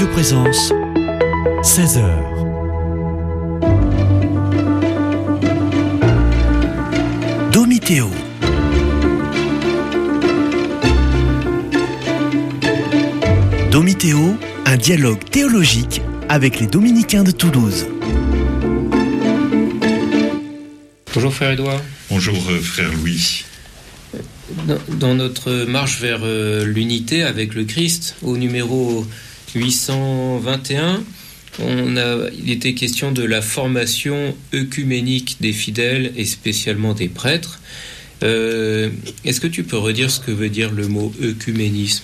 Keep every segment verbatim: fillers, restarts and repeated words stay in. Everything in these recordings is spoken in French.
Présence, seize heures. Domitéo. Domitéo, un dialogue théologique avec les dominicains de Toulouse. Bonjour frère Édouard. Bonjour euh, frère Louis. Dans, dans notre marche vers euh, l'unité avec le Christ, au numéro huit cent vingt et un, on a, il était question de la formation œcuménique des fidèles et spécialement des prêtres. Euh, est-ce que tu peux redire ce que veut dire le mot œcuménisme ?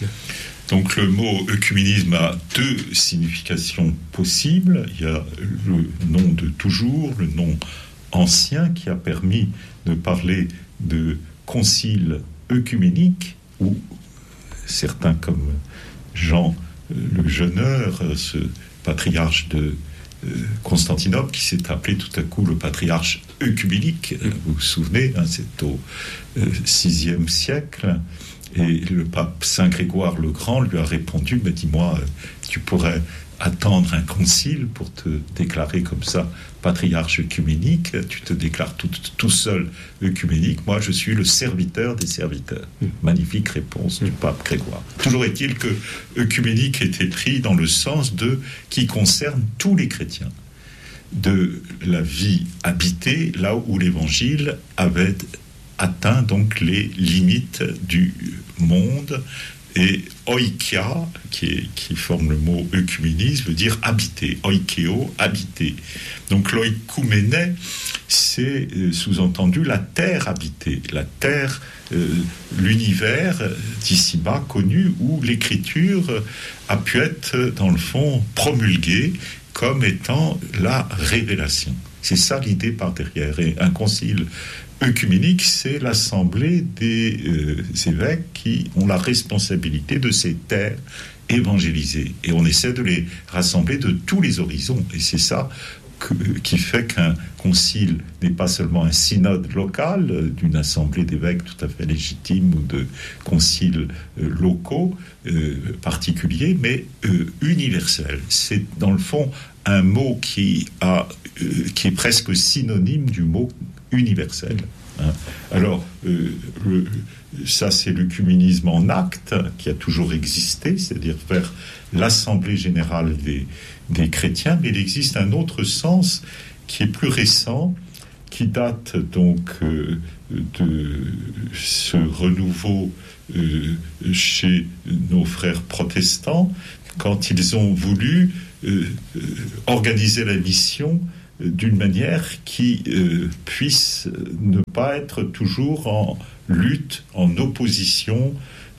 Donc le mot œcuménisme a deux significations possibles. Il y a le nom de toujours, le nom ancien qui a permis de parler de concile œcuménique, où certains comme Jean le Jeuneur, ce patriarche de Constantinople, qui s'est appelé tout à coup le patriarche œcuménique, vous vous souvenez, hein, c'est au sixième siècle, et le pape Saint Grégoire le Grand lui a répondu, mais dis-moi, tu pourrais attendre un concile pour te déclarer comme ça patriarche œcuménique, tu te déclares tout, tout seul œcuménique, moi je suis le serviteur des serviteurs. Magnifique réponse du pape Grégoire. Toujours est-il que œcuménique était pris dans le sens de qui concerne tous les chrétiens, de la vie habitée, là où l'évangile avait atteint donc les limites du monde. Et oikia, qui, est, qui forme le mot œcuménisme, veut dire habiter. Oikeo, habiter. Donc l'oikoumène, c'est euh, sous-entendu la terre habitée, la terre, euh, l'univers d'ici-bas connu, où l'écriture a pu être, dans le fond, promulguée comme étant la révélation. C'est ça l'idée par derrière. Et un concile œcuménique, c'est l'assemblée des euh, évêques qui ont la responsabilité de ces terres évangélisées. Et on essaie de les rassembler de tous les horizons. Et c'est ça que, qui fait qu'un concile n'est pas seulement un synode local euh, d'une assemblée d'évêques tout à fait légitime ou de conciles euh, locaux euh, particuliers, mais euh, universel. C'est dans le fond un mot qui, a, euh, qui est presque synonyme du mot universel. Hein. Alors, euh, le, ça c'est l'œcuménisme en acte qui a toujours existé, c'est-à-dire faire l'assemblée générale des, des chrétiens, mais il existe un autre sens qui est plus récent, qui date donc euh, de ce renouveau euh, chez nos frères protestants, quand ils ont voulu euh, euh, organiser la mission d'une manière qui euh, puisse ne pas être toujours en lutte, en opposition,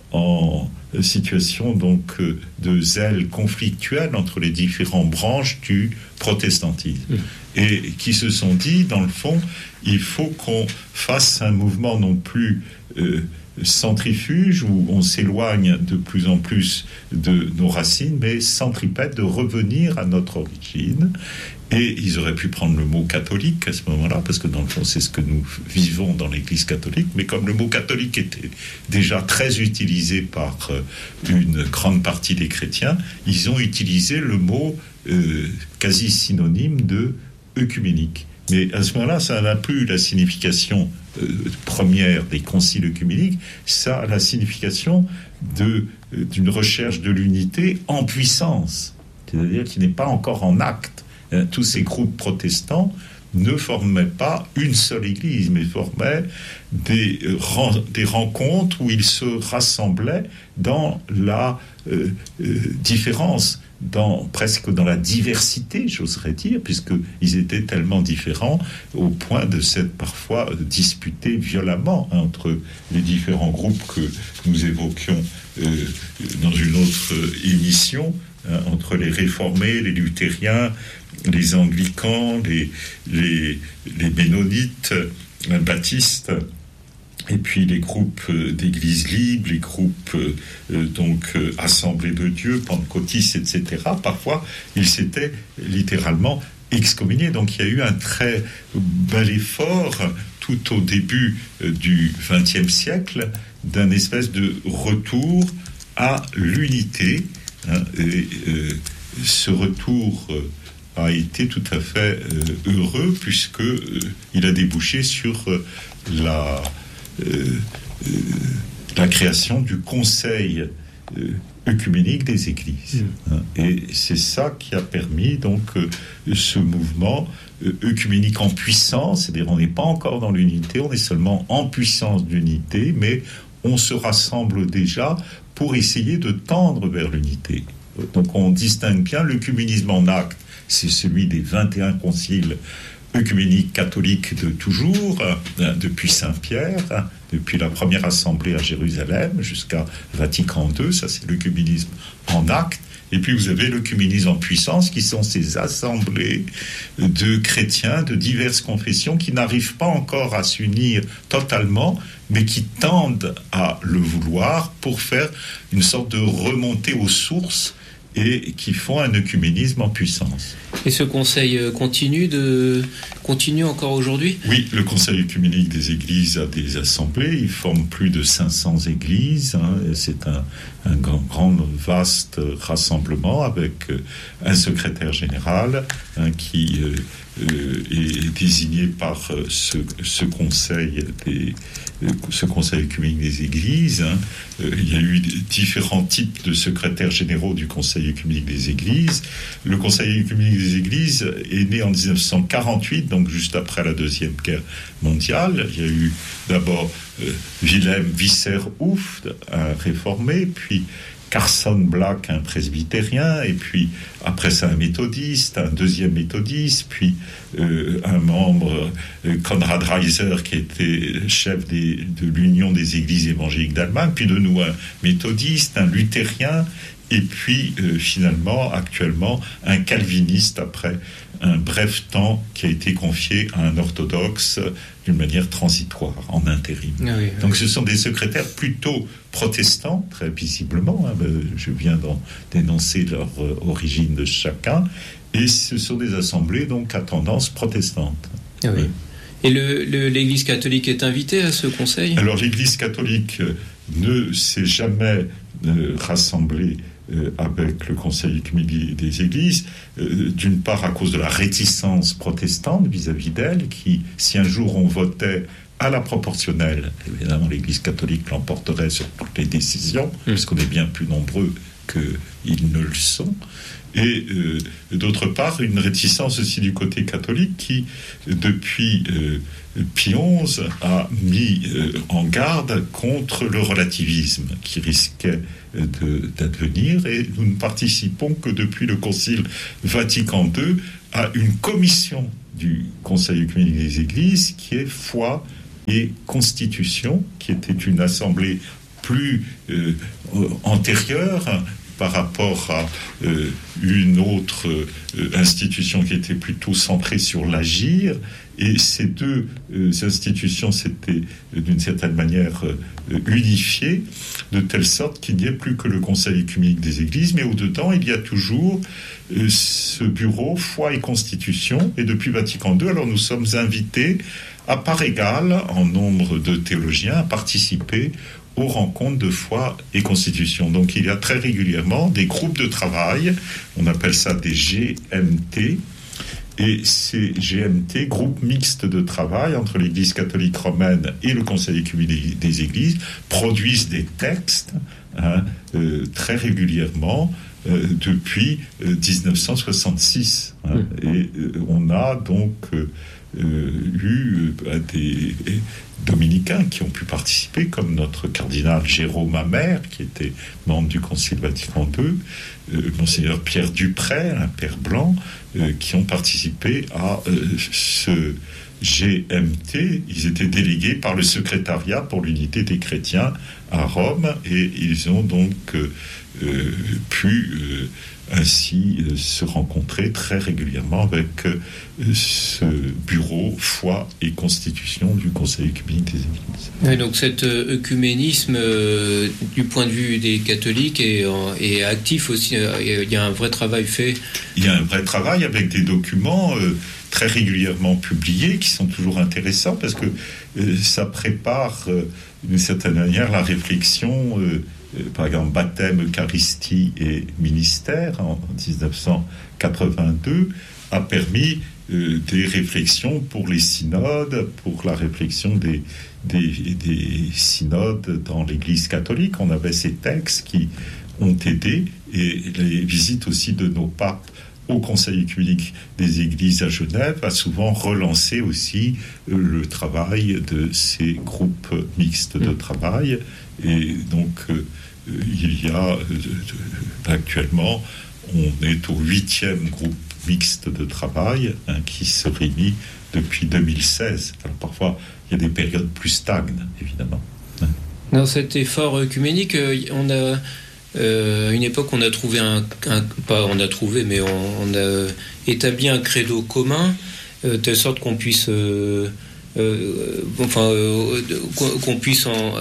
en situation donc euh, de zèle conflictuel entre les différentes branches du protestantisme. Mmh. Et qui se sont dit, dans le fond, il faut qu'on fasse un mouvement non plus euh, centrifuge où on s'éloigne de plus en plus de nos racines, mais centripète, de revenir à notre origine. Et ils auraient pu prendre le mot catholique à ce moment-là, parce que dans le fond, c'est ce que nous vivons dans l'Église catholique. Mais comme le mot catholique était déjà très utilisé par une grande partie des chrétiens, ils ont utilisé le mot euh, quasi synonyme de œcuménique. Mais à ce moment-là, ça n'a plus la signification euh, première des conciles œcuméniques, ça a la signification de, euh, d'une recherche de l'unité en puissance, c'est-à-dire qui n'est pas encore en acte. Tous ces groupes protestants ne formaient pas une seule église, mais formaient des, euh, des rencontres où ils se rassemblaient dans la euh, euh, différence, dans, presque dans la diversité, j'oserais dire, puisqu'ils étaient tellement différents au point de s'être parfois disputés violemment hein, entre les différents groupes que nous évoquions euh, dans une autre émission, hein, entre les réformés, les luthériens, les anglicans, les, les, les ménonites, les baptistes, et puis les groupes d'églises libres, les groupes euh, donc euh, assemblées de Dieu, pentecôtistes, et cetera. Parfois, ils s'étaient littéralement excommuniés. Donc il y a eu un très bel effort tout au début euh, du vingtième siècle d'un espèce de retour à l'unité hein, et, euh, ce retour a été tout à fait heureux, puisque il a débouché sur la, la création du Conseil œcuménique des Églises. Mmh. Et c'est ça qui a permis donc ce mouvement œcuménique en puissance, c'est-à-dire on n'est pas encore dans l'unité, on est seulement en puissance d'unité, mais on se rassemble déjà pour essayer de tendre vers l'unité. Donc on distingue bien l'œcuménisme en acte, c'est celui des vingt et un conciles œcuméniques catholiques de toujours, depuis Saint-Pierre, depuis la première assemblée à Jérusalem jusqu'à Vatican deux, ça c'est l'œcuménisme en acte. Et puis vous avez l'œcuménisme en puissance, qui sont ces assemblées de chrétiens de diverses confessions qui n'arrivent pas encore à s'unir totalement, mais qui tendent à le vouloir pour faire une sorte de remontée aux sources et qui font un œcuménisme en puissance. Et ce conseil continue, de... continue encore aujourd'hui ? Oui, le Conseil œcuménique des Églises a des assemblées, il forme plus de cinq cents églises, hein, c'est un, un grand, grand, vaste rassemblement avec un secrétaire général hein, qui euh, euh, est désigné par ce, ce Conseil des ce Conseil œcuménique des Églises. Hein. Euh, il y a eu différents types de secrétaires généraux du Conseil œcuménique des Églises. Le Conseil œcuménique des Églises est né en dix-neuf cent quarante-huit, donc juste après la Deuxième Guerre mondiale. Il y a eu d'abord euh, Wilhelm Visser-Houft, un réformé, puis Carson Black, un presbytérien, et puis après ça un méthodiste, un deuxième méthodiste, puis euh, un membre, euh, Konrad Reiser, qui était chef des, de l'Union des Églises évangéliques d'Allemagne, puis de nous un méthodiste, un luthérien, et puis euh, finalement, actuellement, un calviniste après un bref temps qui a été confié à un orthodoxe d'une manière transitoire, en intérim. Ah oui, oui. Donc ce sont des secrétaires plutôt protestants, très visiblement, hein, je viens d'en dénoncer leur euh, origine de chacun, et ce sont des assemblées donc à tendance protestante. Ah oui. Et le, le, l'Église catholique est invitée à ce conseil ? Alors l'Église catholique ne s'est jamais euh, rassemblée Euh, avec le Conseil œcuménique des Églises, euh, d'une part à cause de la réticence protestante vis-à-vis d'elle, qui, si un jour on votait à la proportionnelle, évidemment l'Église catholique l'emporterait sur toutes les décisions, mmh. puisqu'on est bien plus nombreux qu'ils ne le sont, et euh, d'autre part une réticence aussi du côté catholique qui, depuis euh, Pie onze, a mis euh, en garde contre le relativisme qui risquait de, d'advenir, et nous ne participons que depuis le Concile Vatican deux à une commission du Conseil œcuménique des Églises qui est foi et constitution, qui était une assemblée plus euh, antérieure par rapport à euh, une autre euh, institution qui était plutôt centrée sur l'agir. Et ces deux euh, institutions s'étaient euh, d'une certaine manière euh, unifiées, de telle sorte qu'il n'y ait plus que le Conseil œcuménique des Églises, mais au-dedans, il y a toujours euh, ce bureau foi et constitution. Et depuis Vatican deux, alors nous sommes invités à part égale, en nombre de théologiens, à participer aux rencontres de foi et constitution. Donc il y a très régulièrement des groupes de travail, on appelle ça des G M T, et ces G M T, groupes mixtes de travail entre l'Église catholique romaine et le Conseil œcuménique des Églises, produisent des textes hein, euh, très régulièrement euh, depuis euh, dix-neuf cent soixante-six. Hein, mmh. Et euh, on a donc euh, euh, eu euh, des dominicains qui ont pu participer, comme notre cardinal Jérôme Amer, qui était membre du Concile Vatican deux, euh, Monseigneur Pierre Dupré, un père blanc, euh, qui ont participé à euh, ce G M T. Ils étaient délégués par le secrétariat pour l'unité des chrétiens à Rome, et ils ont donc euh, euh, pu euh, ainsi euh, se rencontrer très régulièrement avec euh, ce bureau foi et constitution du Conseil œcuménique des Églises. Oui, donc cet euh, œcuménisme euh, du point de vue des catholiques est, euh, est actif aussi. Euh, il y a un vrai travail fait. Il y a un vrai travail avec des documents euh, très régulièrement publiés qui sont toujours intéressants parce que euh, ça prépare euh, d'une certaine manière la réflexion euh, euh, par exemple, baptême, Eucharistie et ministère en dix-neuf cent quatre-vingt-deux, a permis euh, des réflexions pour les synodes, pour la réflexion des, des, des synodes dans l'Église catholique. On avait ces textes qui ont aidé, et les visites aussi de nos papes au Conseil œcuménique des Églises à Genève a souvent relancé aussi euh, le travail de ces groupes mixtes de travail. Et donc, euh, il y a, euh, actuellement, on est au huitième groupe mixte de travail hein, qui se réunit depuis deux mille seize. Alors, parfois, il y a des périodes plus stagnes, évidemment. Hein. Dans cet effort œcuménique, on a... Euh, à une époque, on a trouvé un, un pas on a trouvé, mais on, on a établi un credo commun, euh, de telle sorte qu'on puisse, euh, euh, enfin, euh, qu'on puisse en, euh,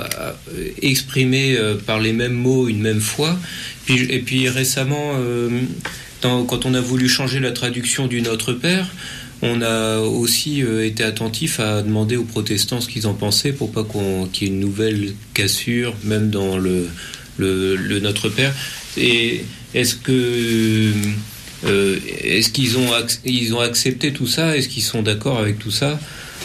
exprimer euh, par les mêmes mots une même foi. Puis, et puis récemment, euh, dans, quand on a voulu changer la traduction du Notre Père, on a aussi euh, été attentif à demander aux protestants ce qu'ils en pensaient, pour pas qu'on, qu'il y ait une nouvelle cassure, même dans le Le, le Notre Père. Et est-ce que euh, est-ce qu'ils ont ac- ils ont accepté tout ça? Est-ce qu'ils sont d'accord avec tout ça?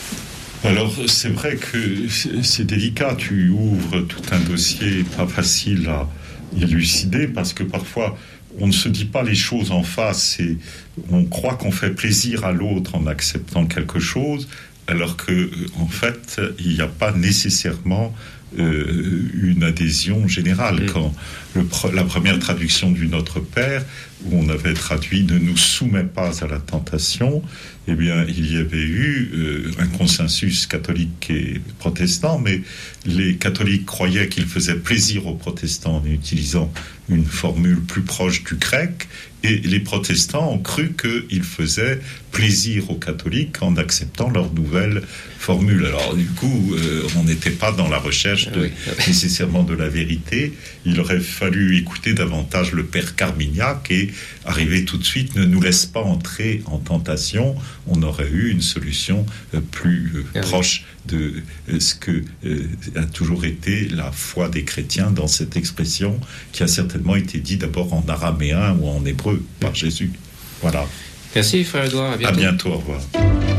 Alors c'est vrai que c'est, c'est délicat. Tu ouvres tout un dossier pas facile à élucider, parce que parfois on ne se dit pas les choses en face et on croit qu'on fait plaisir à l'autre en acceptant quelque chose, alors que en fait il n'y a pas nécessairement Euh, une adhésion générale. Mmh. Quand le, la première traduction du Notre Père, où on avait traduit « ne nous soumets pas à la tentation », eh bien, il y avait eu euh, un consensus catholique et protestant, mais les catholiques croyaient qu'il faisait plaisir aux protestants en utilisant une formule plus proche du grec, et les protestants ont cru qu'il faisait plaisir aux catholiques en acceptant leur nouvelle formule. Alors, du coup, euh, on n'était pas dans la recherche de, oui. nécessairement de la vérité. Il aurait fallu écouter davantage le père Carmignac et arriver tout de suite, ne nous laisse pas entrer en tentation. On aurait eu une solution euh, plus euh, ah, proche oui. de euh, ce que euh, a toujours été la foi des chrétiens dans cette expression, qui a certainement été dit d'abord en araméen ou en hébreu par Jésus. Voilà. Merci, frère Édouard. À bientôt. À bientôt, au revoir.